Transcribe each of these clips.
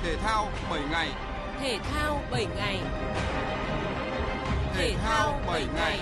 Thể thao 7 ngày. Thể thao 7 ngày. Thể thao 7 ngày.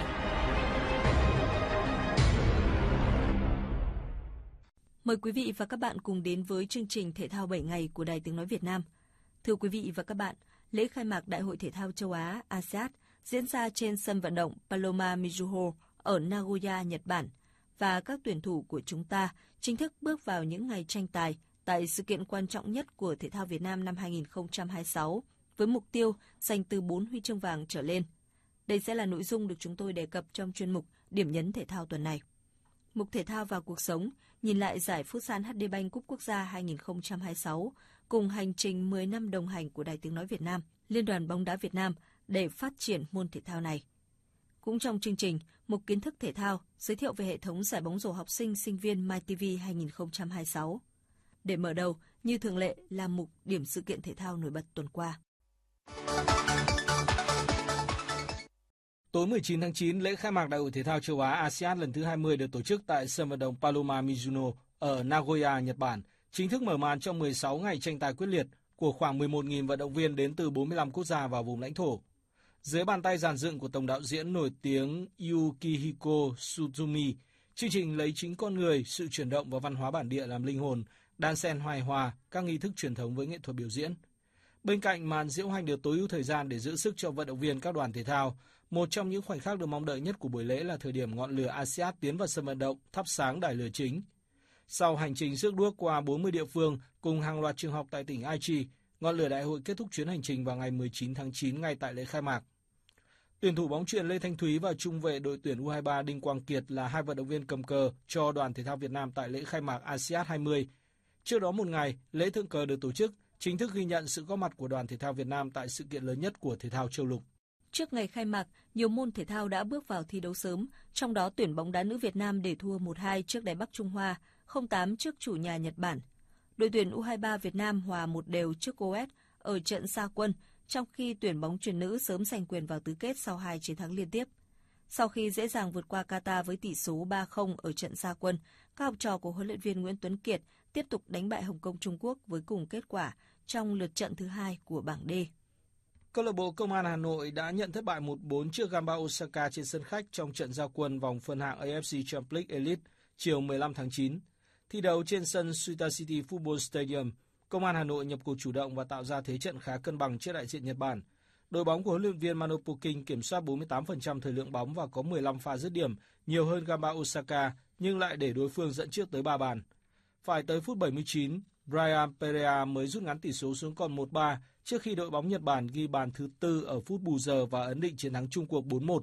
Mời quý vị và các bạn cùng đến với chương trình Thể thao 7 ngày của Đài Tiếng nói Việt Nam. Thưa quý vị và các bạn, lễ khai mạc Đại hội Thể thao châu Á ASEAN diễn ra trên sân vận động Paloma Mizuho ở Nagoya, Nhật Bản, và các tuyển thủ của chúng ta chính thức bước vào những ngày tranh tài tại sự kiện quan trọng nhất của thể thao Việt Nam năm 2026, với mục tiêu giành từ 4 huy chương vàng trở lên. Đây sẽ là nội dung được chúng tôi đề cập trong chuyên mục Điểm nhấn thể thao tuần này. Mục Thể thao và cuộc sống nhìn lại giải Futsal HD Bank Cúp Quốc gia 2026 cùng hành trình 10 năm đồng hành của Đài Tiếng nói Việt Nam, Liên đoàn bóng đá Việt Nam để phát triển môn thể thao này. Cũng trong chương trình, mục kiến thức thể thao giới thiệu về hệ thống giải bóng rổ học sinh sinh viên MyTV 2026. Để mở đầu, như thường lệ là mục điểm sự kiện thể thao nổi bật tuần qua. Tối 19 tháng 9, lễ khai mạc Đại hội Thể thao châu Á ASEAN lần thứ 20 được tổ chức tại sân vận động Paloma Mizuno ở Nagoya, Nhật Bản, chính thức mở màn trong 16 ngày tranh tài quyết liệt của khoảng 11.000 vận động viên đến từ 45 quốc gia và vùng lãnh thổ. Dưới bàn tay dàn dựng của tổng đạo diễn nổi tiếng Yukihiko Suzumi, chương trình lấy chính con người, sự chuyển động và văn hóa bản địa làm linh hồn, đan xen hài hòa các nghi thức truyền thống với nghệ thuật biểu diễn. Bên cạnh màn diễu hành được tối ưu thời gian để giữ sức cho vận động viên các đoàn thể thao, một trong những khoảnh khắc được mong đợi nhất của buổi lễ là thời điểm ngọn lửa ASEAN tiến vào sân vận động, thắp sáng đài lửa chính. Sau hành trình rước đuốc qua 40 địa phương cùng hàng loạt trường học tại tỉnh Aichi, ngọn lửa đại hội kết thúc chuyến hành trình vào ngày 19 tháng 9 ngay tại lễ khai mạc. Tuyển thủ bóng chuyền Lê Thanh Thúy và trung vệ đội tuyển U23 Đinh Quang Kiệt là hai vận động viên cầm cờ cho đoàn thể thao Việt Nam tại lễ khai mạc ASEAN 20. Trước đó một ngày, lễ thượng cờ được tổ chức, chính thức ghi nhận sự góp mặt của đoàn thể thao Việt Nam tại sự kiện lớn nhất của thể thao châu lục. Trước ngày khai mạc, nhiều môn thể thao đã bước vào thi đấu sớm, trong đó tuyển bóng đá nữ Việt Nam để thua 1-2 trước Đài Bắc Trung Hoa, 0-8 trước chủ nhà Nhật Bản. Đội tuyển U23 Việt Nam hòa 1-1 trước Coes ở trận ra quân, trong khi tuyển bóng chuyền nữ sớm giành quyền vào tứ kết sau 2 chiến thắng liên tiếp. Sau khi dễ dàng vượt qua Qatar với tỷ số 3-0 ở trận ra quân, các học trò của huấn luyện viên Nguyễn Tuấn Kiệt tiếp tục đánh bại Hồng Kông Trung Quốc với cùng kết quả trong lượt trận thứ 2 của bảng D. Câu lạc bộ Công an Hà Nội đã nhận thất bại 1-4 trước Gamba Osaka trên sân khách trong trận ra quân vòng phân hạng AFC Champions League Elite chiều 15 tháng 9. Thi đấu trên sân Suita City Football Stadium, Công an Hà Nội nhập cuộc chủ động và tạo ra thế trận khá cân bằng trước đại diện Nhật Bản. Đội bóng của huấn luyện viên Mano Poking kiểm soát 48% thời lượng bóng và có 15 pha dứt điểm, nhiều hơn Gamba Osaka nhưng lại để đối phương dẫn trước tới 3 bàn. Phải tới phút 79, Brian Perea mới rút ngắn tỷ số xuống còn 1-3 trước khi đội bóng Nhật Bản ghi bàn thứ 4 ở phút bù giờ và ấn định chiến thắng chung cuộc 4-1.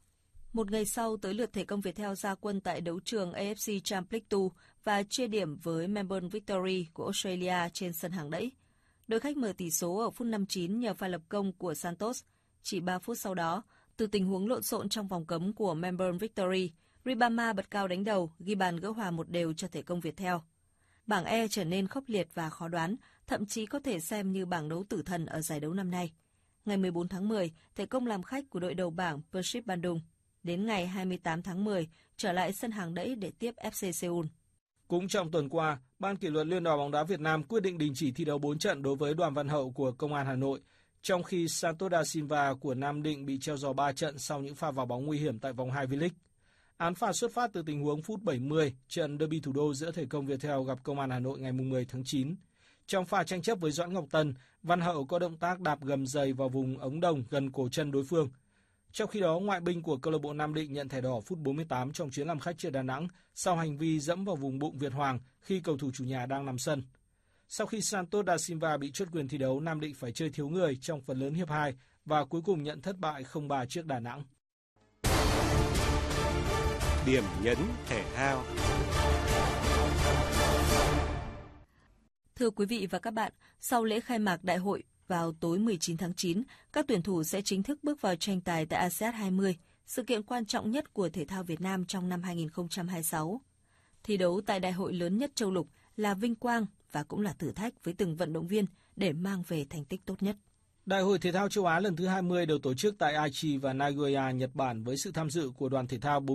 Một ngày sau, tới lượt Thể công Viettel ra quân tại đấu trường AFC Champions League 2 và chia điểm với Melbourne Victory của Australia trên sân hàng đẫy. Đội khách mở tỷ số ở phút 59 nhờ pha lập công của Santos. Chỉ 3 phút sau đó, từ tình huống lộn xộn trong vòng cấm của Melbourne Victory, Ribama bật cao đánh đầu, ghi bàn gỡ hòa 1-1 cho Thể công Viettel. Bảng E trở nên khốc liệt và khó đoán, thậm chí có thể xem như bảng đấu tử thần ở giải đấu năm nay. Ngày 14 tháng 10, Thể công làm khách của đội đầu bảng Persib Bandung. Đến ngày 28 tháng 10, trở lại sân hàng đẫy để tiếp FC Seoul. Cũng trong tuần qua, Ban kỷ luật Liên đoàn bóng đá Việt Nam quyết định đình chỉ thi đấu 4 trận đối với Đoàn Văn Hậu của Công an Hà Nội, trong khi Santos da Silva của Nam Định bị treo giò 3 trận sau những pha vào bóng nguy hiểm tại vòng 2 V-League. Án phạt xuất phát từ tình huống phút 70, trận derby thủ đô giữa Thể công Viettel gặp Công an Hà Nội ngày 10 tháng 9. Trong pha tranh chấp với Doãn Ngọc Tân, Văn Hậu có động tác đạp gầm giày vào vùng ống đồng gần cổ chân đối phương. Trong khi đó, ngoại binh của câu lạc bộ Nam Định nhận thẻ đỏ phút 48 trong chuyến làm khách trước Đà Nẵng sau hành vi dẫm vào vùng bụng Việt Hoàng khi cầu thủ chủ nhà đang nằm sân. Sau khi Santos da Silva bị truất quyền thi đấu, Nam Định phải chơi thiếu người trong phần lớn hiệp 2 và cuối cùng nhận thất bại 0-3 trước Đà Nẵng. Điểm nhấn thể thao. Thưa quý vị và các bạn, sau lễ khai mạc đại hội vào tối 19 tháng 9, các tuyển thủ sẽ chính thức bước vào tranh tài tại ASEAN 20, sự kiện quan trọng nhất của thể thao Việt Nam trong năm 2026. Thi đấu tại đại hội lớn nhất châu lục là vinh quang và cũng là thử thách với từng vận động viên để mang về thành tích tốt nhất. Đại hội Thể thao châu Á lần thứ 20 được tổ chức tại Aichi và Nagoya, Nhật Bản với sự tham dự của đoàn thể thao